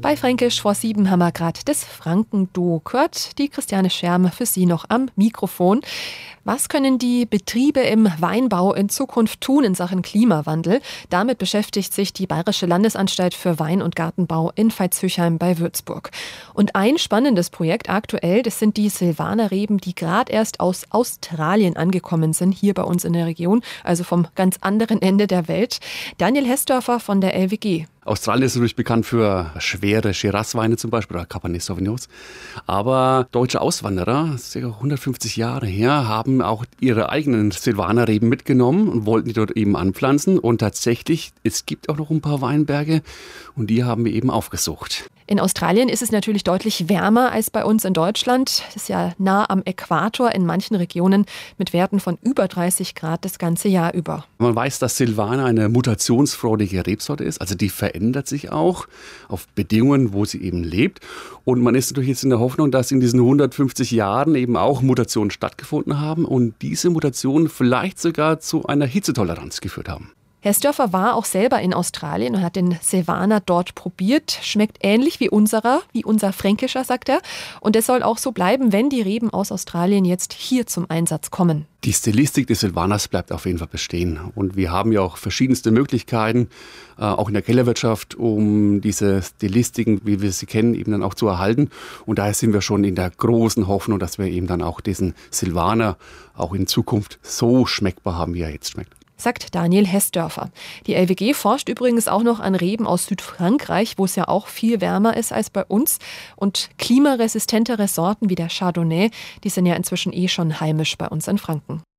Bei Fränkisch vor 7 haben wir gerade das Franken-Duo gehört. Die Christiane Scherm für Sie noch am Mikrofon. Was können die Betriebe im Weinbau in Zukunft tun in Sachen Klimawandel? Damit beschäftigt sich die Bayerische Landesanstalt für Wein- und Gartenbau in Veitshöchheim bei Würzburg. Und ein spannendes Projekt aktuell, das sind die Silvaner-Reben, die gerade erst aus Australien angekommen sind, hier bei uns in der Region, also vom ganz anderen Ende der Welt. Daniel Hessdörfer von der LWG. Australien ist natürlich bekannt für schwere Shiraz-Weine zum Beispiel oder Cabernet Sauvignons. Aber deutsche Auswanderer, ca. 150 Jahre her, haben auch ihre eigenen Silvaner-Reben mitgenommen und wollten die dort eben anpflanzen. Und tatsächlich, es gibt auch noch ein paar Weinberge und die haben wir eben aufgesucht. In Australien ist es natürlich deutlich wärmer als bei uns in Deutschland. Das ist ja nah am Äquator in manchen Regionen mit Werten von über 30 Grad das ganze Jahr über. Man weiß, dass Silvaner eine mutationsfreudige Rebsorte ist. Also die verändert sich auch auf Bedingungen, wo sie eben lebt. Und man ist natürlich jetzt in der Hoffnung, dass in diesen 150 Jahren eben auch Mutationen stattgefunden haben und diese Mutationen vielleicht sogar zu einer Hitzetoleranz geführt haben. Hessdörfer war auch selber in Australien und hat den Silvaner dort probiert. Schmeckt ähnlich wie unser fränkischer, sagt er. Und es soll auch so bleiben, wenn die Reben aus Australien jetzt hier zum Einsatz kommen. Die Stilistik des Silvaners bleibt auf jeden Fall bestehen. Und wir haben ja auch verschiedenste Möglichkeiten, auch in der Kellerwirtschaft, um diese Stilistiken, wie wir sie kennen, eben dann auch zu erhalten. Und daher sind wir schon in der großen Hoffnung, dass wir eben dann auch diesen Silvaner auch in Zukunft so schmeckbar haben, wie er jetzt schmeckt. Sagt Daniel Hessdörfer. Die LWG forscht übrigens auch noch an Reben aus Südfrankreich, wo es ja auch viel wärmer ist als bei uns. Und klimaresistentere Sorten wie der Chardonnay, die sind ja inzwischen schon heimisch bei uns in Franken.